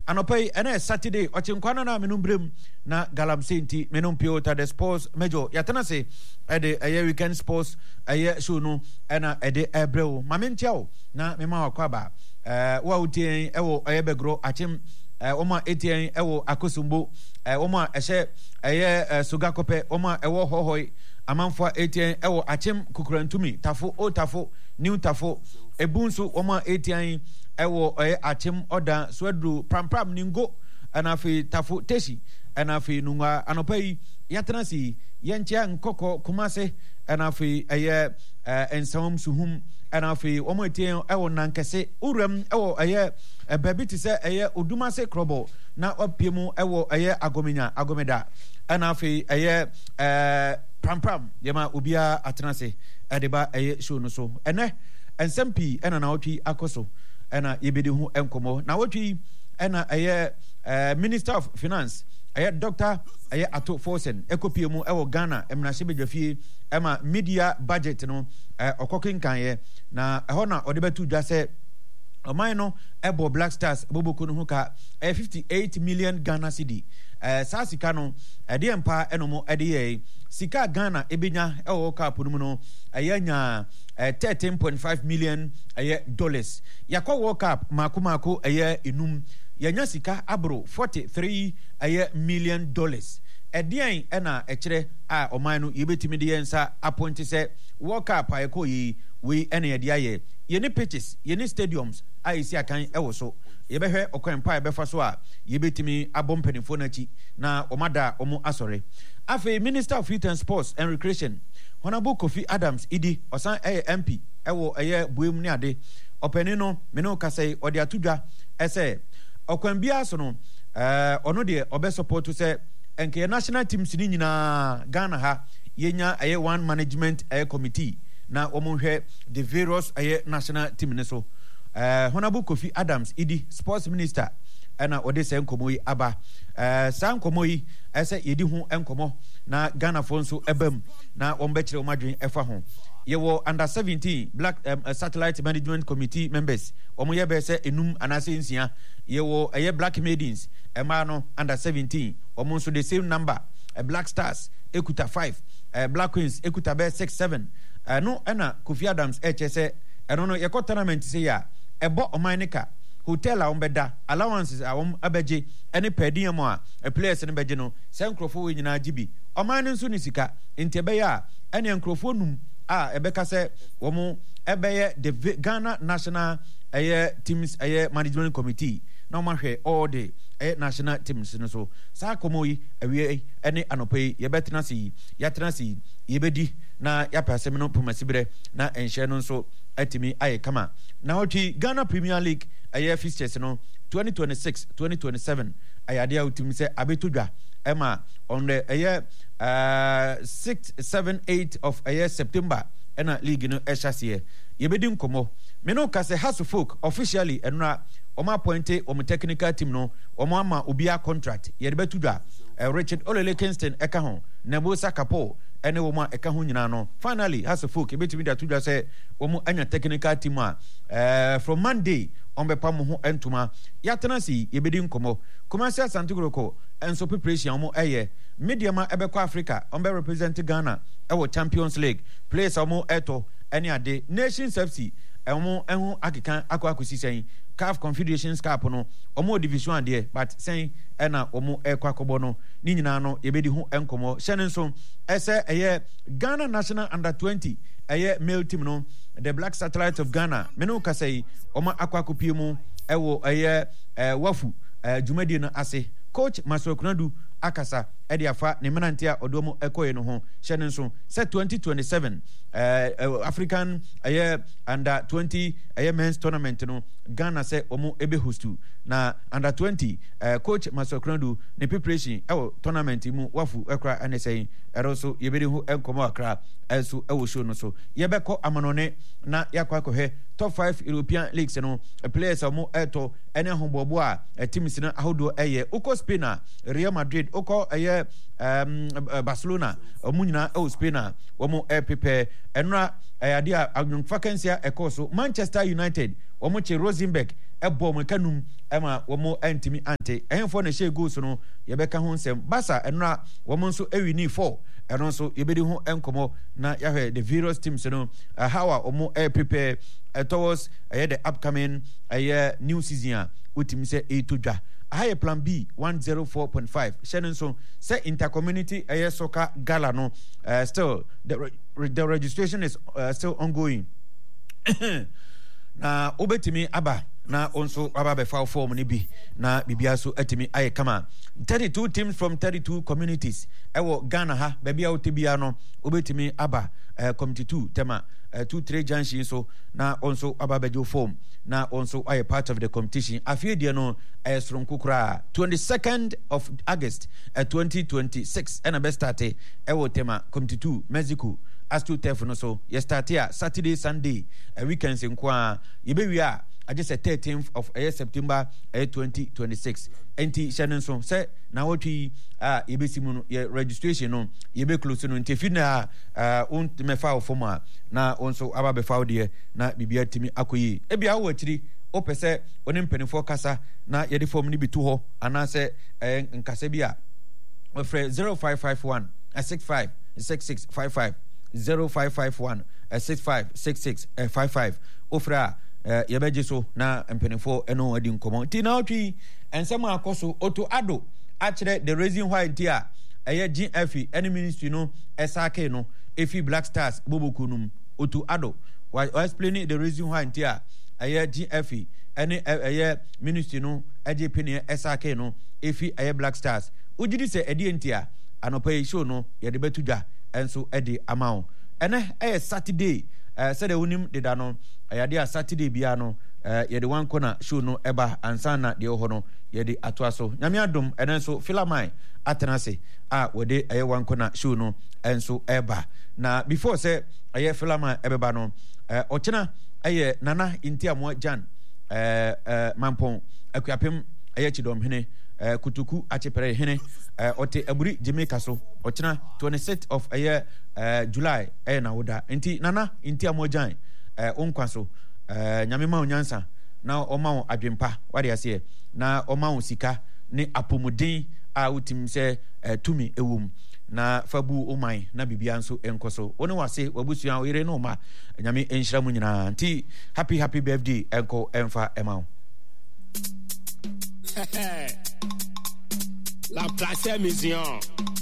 anopai ene Saturday ochinkwana na menumbrem na galamsey nti menumpio the sports major yatena se ede eye weekend sports eye show no ena ede ebrew mamentiao na mema wakwaba wa utien ewo eye begro achim oma etien ewo akosumbo oma ehye eye sugakope oma ewo hohoi amanfo etien ewo achim kukurantumi tafo o tafo new tafo ebunsu oma etien ewo achim oda swedru pram ningo anafi tafo teshi anafi nunga anopai yatransi yenchia nkoko kumase anafi eye ensawum suhum anafi omo etien ewo nankese urem ewo eye babiti se eye odumase krobo na opiemu ewo eye agomeda anafi eye pram yema ubia atranse edeba eye show no so ene ensempi ena na otwi akoso ena yebedi hu enkomo na otwi ena eye Minister of Finance eye Dr. eye Ato Forsen ekopiemu ewo Ghana emnahye bedwafie ema media budget no okokinkan ye na eho na odebetu dwa se oman no ebo Black Stars boboko no ka 58 million Ghana cedi sa sika no ede empa enomo ede ye sika Ghana ebenya ewo cup no no ayanya 13.5 million dollars yakwa World Cup mako enum yanya sika abro 43 million dollars edian ena ekire a oman no yebetimi de yensa appoint se World Cup ayeko yi we ena ye de aye yeni pitches yeni stadiums ayisi akan ewo so yebehwe okwanpa ebefa so a yebetimi abompanifo na chi na omada omo asore afi Minister of Youth and Sports and Recreation Honorable Kofi Adams idi osan MP ewo buem ni ade openi no me no kasai ode atudwa ese okwanbia so no ono de obe support se enke national teams ni nyina Ghana ha yenya one management committee na omonhwe the various national team ne so Honorable Kofi Adams idi sports minister ena ode se nkomo yi aba sa nkomo yi ese yedi hu enkomo na Ghana fonso ebam na ombekire omadwen efa ho yewo under 17 black satellite management committee members omoye be se enum anase nsia yewo black maidens ema no under 17 omonso the same number Black Stars ekuta 5 Black Queens ekuta be 6 7 no ena Kofi Adams HSE eno no yeko tournament se ya ebo omanika hotel a ombeda allowances a abeje any per diem a players ne beje no senkrofo we nyina gibi oman nso ni sika ntebe ya ene nkrofo num a ebeka se wo ebeye the Ghana national teams management committee na mahwe all the national teams no so sa komoyi awie ene anopai yebetena si yatena si yebedi na yapasem no pomasibre na enhye no so atimi aye kama na otwi Ghana Premier League fixtures no 2026-2027 ayade utimi se abetudwa ema on the 6 7 8 of September ena league no ehyasie yebedi nkomo me no kase House of Folk officially enra oma appointe technical team no oma ama obia contract yebetudwa Richard Olele Kingston eka ho Nebo Sakapo ene wo ma eka ho nyina no finally House of Folk ebetimi da tudwa se wo anya technical team from Monday on bepa mo ho entuma yatena si yebedi nkomo Kumasi Asante Kotoko enso preparation mo media ma ebekọ Africa on be represent Ghana ewo Champions League players mo eto ene ade Nations FC emo ehu akikan akwakusi sen CAF Confederations Cup no omo division ade but sen ena omo ekwakobo no ni nyina no yebedi hu enkomo hyene so ese Ghana National Under 20 male team no the Black Satellite of Ghana meno kasai omo akwakopiemu ewo wafu jumadi no ase coach Masokunadu akasa ediafa ne menantia odomo ekoye no ho hyene so set 2027 African under 20 men's tournament no Ghana se omo ebe hostu na under 20 coach Masokunadu ne preparation tournament mu wafu ekra anesei eroso yebedi ho enkomo akra eso show no so yebeko amanone na yakwa kohe top 5 European leagues no players omo eto ene hombobo a teams no ahodo uko Spain Real Madrid uko Barcelona omunyina Spain omo prepare enra ade a vacancy ekoso Manchester United omo che Rosenberg ebo mo kanum ema wo mo antimi ante ehemfo na share goals no ye beka ho nsem basa enra wo mo nso ewini 4 eno nso ye bedi ho enkomo na yahwe the various teams no how are omo prepare towards the upcoming new season utim se etodwa high plan B 104.5 shenin so say intercommunity soccer gala no still the registration is still ongoing na obetimi aba na onso aba be file form ni bi na bibia so atimi aye kama 32 teams from 32 communities ewo Ghana ha bebia otibia no obetimi aba committee 2 tema 2-3 junction so na onso aba bejo form na onso aye part of the competition afie dia no sronkukura 22nd of August 2026 and be start ewo tema committee 2 Mexico as to tef no so ye start here Saturday Sunday weekends nkwa yebewi a just a 13th of September 2026 enti shanen so say na wotwi yebesimu no ye registration no yebe close no ntefi na on me file form na onso aba be file de na bibia timi akoyi ebia wo akiri opese oni mpanifo kasa na ye de form ni bitu ho ana se nkasa bia ofre 0551 65 6655 0551 65 6655 ofra yebeje so na mpanifo eno adi nkomo ti na otwi ensema akoso oto ado akire the reason why dia GF any ministry no SRK no efi Black Stars bobokunum oto ado why explaining the reason why dia GF any ministry no AJP ne SRK no efi Black Stars ujidi se edi entia anopa show no ye de betudwa enso edi amount ene Saturday said the unim de dano ayade a Saturday bia no ye de wan corner show no eba ansana de ho no ye de atoa so nyame adom enenso Philamine atenase we de wan corner show no enso eba na before say Philamine ebeba no ochena nana intiamo Jan mampon akuapem chidom hene kutuku achepere hene ote aburi Jamaica so ochena 26th of July na woda enti nana inti amojan onkwa so nyame ma onyansa na oma adwempa wade ase na oma sika ne apomuden a utim se tumi ewum na fabu oman na bibia nso enkoso one wase wabusua oyire no ma nyame enhira mu nyina nti happy birthday enko emfa emao La Place Museum.